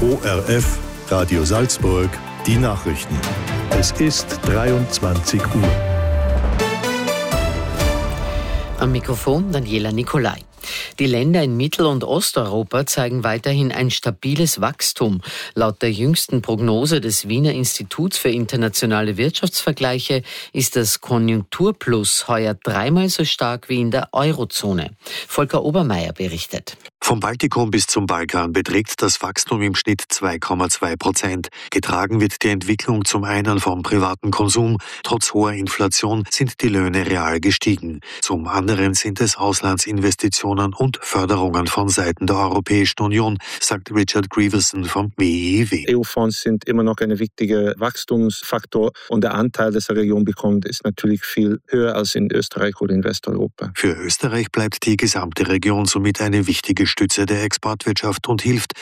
ORF, Radio Salzburg, die Nachrichten. Es ist 23 Uhr. Am Mikrofon Daniela Nicolai. Die Länder in Mittel- und Osteuropa zeigen weiterhin ein stabiles Wachstum. Laut der jüngsten Prognose des Wiener Instituts für internationale Wirtschaftsvergleiche ist das Konjunkturplus heuer dreimal so stark wie in der Eurozone. Volker Obermeier berichtet. Vom Baltikum bis zum Balkan beträgt das Wachstum im Schnitt 2,2%. Getragen wird die Entwicklung zum einen vom privaten Konsum. Trotz hoher Inflation sind die Löhne real gestiegen. Zum anderen sind es Auslandsinvestitionen und Förderungen von Seiten der Europäischen Union, sagt Richard Grieverson vom WEEW. EU-Fonds sind immer noch ein wichtiger Wachstumsfaktor und der Anteil, das eine Region bekommt, ist natürlich viel höher als in Österreich oder in Westeuropa. Für Österreich bleibt die gesamte Region somit eine wichtige Stütze der Exportwirtschaft und hilft,